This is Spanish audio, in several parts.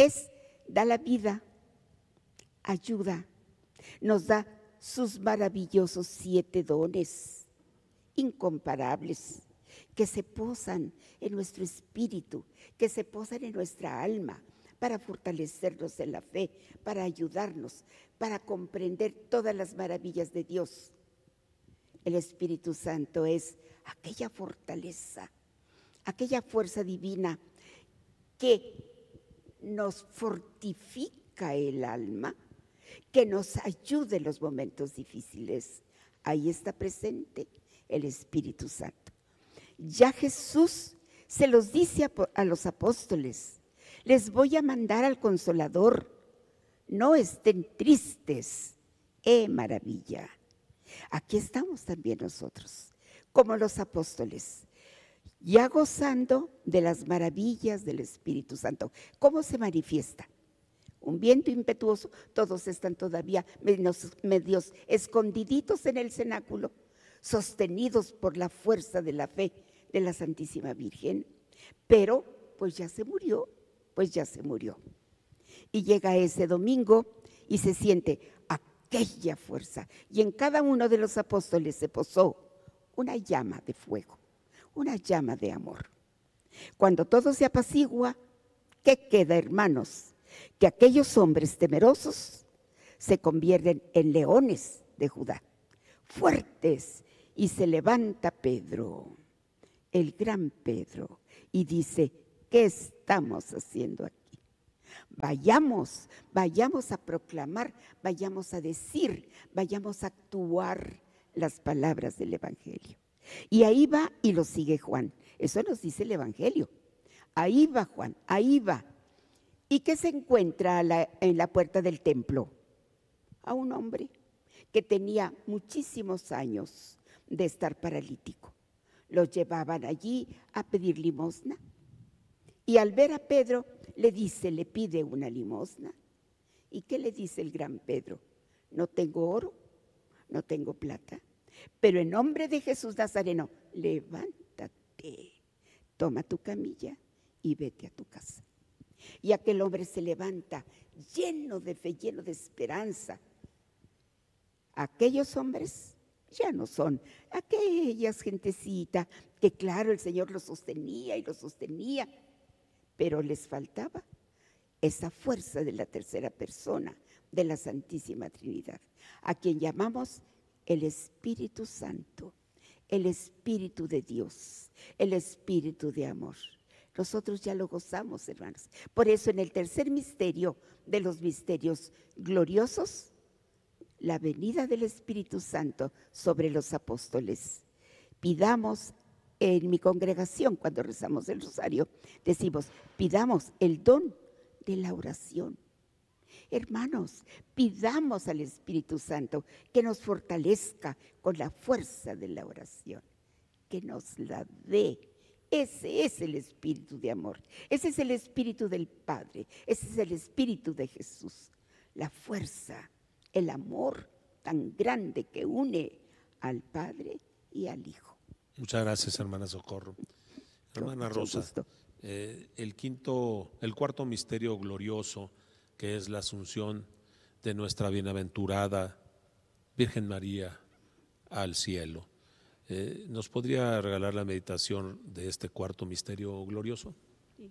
da la vida, ayuda, nos da sus maravillosos 7 dones incomparables que se posan en nuestro espíritu, que se posan en nuestra alma para fortalecernos en la fe, para ayudarnos, para comprender todas las maravillas de Dios. El Espíritu Santo es aquella fortaleza, aquella fuerza divina que nos fortifica el alma, que nos ayuda en los momentos difíciles. Ahí está presente el Espíritu Santo. Ya Jesús se los dice a los apóstoles: les voy a mandar al Consolador, no estén tristes. Maravilla. Aquí estamos también nosotros, como los apóstoles, ya gozando de las maravillas del Espíritu Santo. ¿Cómo se manifiesta? Un viento impetuoso, todos están todavía medios escondiditos en el cenáculo, sostenidos por la fuerza de la fe de la Santísima Virgen, pero pues ya se murió. Y llega ese domingo y se siente aquella fuerza, y en cada uno de los apóstoles se posó una llama de fuego, una llama de amor. Cuando todo se apacigua, ¿qué queda, hermanos? Que aquellos hombres temerosos se convierten en leones de Judá, fuertes, y se levanta Pedro, el gran Pedro, y dice: ¿qué estamos haciendo aquí? Vayamos a proclamar, vayamos a decir, vayamos a actuar las palabras del Evangelio. Y ahí va y lo sigue Juan. Eso nos dice el Evangelio. Ahí va Juan, ahí va. ¿Y qué se encuentra en la puerta del templo? A un hombre que tenía muchísimos años de estar paralítico. Lo llevaban allí a pedir limosna. Y al ver a Pedro, le pide una limosna. ¿Y qué le dice el gran Pedro? No tengo oro, no tengo plata, pero en nombre de Jesús Nazareno, levántate, toma tu camilla y vete a tu casa. Y aquel hombre se levanta lleno de fe, lleno de esperanza. Aquellos hombres ya no son aquellas gentecita que claro, el Señor los sostenía y los sostenía, pero les faltaba esa fuerza de la tercera persona de la Santísima Trinidad, a quien llamamos el Espíritu Santo, el Espíritu de Dios, el Espíritu de amor. Nosotros ya lo gozamos, hermanos. Por eso en el tercer misterio de los misterios gloriosos, la venida del Espíritu Santo sobre los apóstoles. Pidamos en mi congregación, cuando rezamos el rosario, decimos: pidamos el don de la oración. Hermanos, pidamos al Espíritu Santo que nos fortalezca con la fuerza de la oración, que nos la dé. Ese es el espíritu de amor, ese es el espíritu del Padre, ese es el espíritu de Jesús. La fuerza, el amor tan grande que une al Padre y al Hijo. Muchas gracias, hermana Socorro. Hermana Rosa, el cuarto misterio glorioso, que es la asunción de nuestra bienaventurada Virgen María al cielo. ¿Nos podría regalar la meditación de este cuarto misterio glorioso? Sí.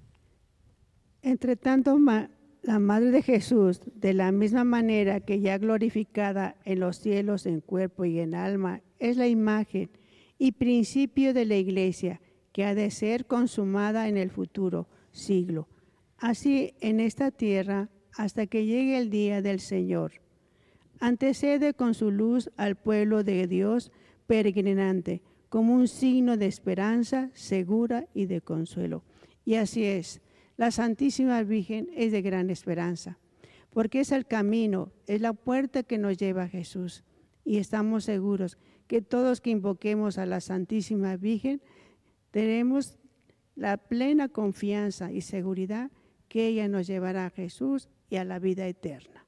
Entre tanto, la Madre de Jesús, de la misma manera que ya glorificada en los cielos en cuerpo y en alma, es la imagen y principio de la Iglesia, que ha de ser consumada en el futuro siglo. Así en esta tierra, hasta que llegue el día del Señor. Antecede con su luz al pueblo de Dios peregrinante, como un signo de esperanza segura y de consuelo. Y así es, la Santísima Virgen es de gran esperanza, porque es el camino, es la puerta que nos lleva a Jesús. Y estamos seguros que todos que invoquemos a la Santísima Virgen, tenemos la plena confianza y seguridad que ella nos llevará a Jesús y a la vida eterna.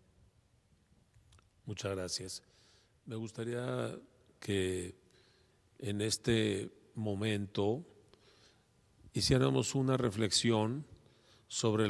Muchas gracias. Me gustaría que en este momento hiciéramos una reflexión sobre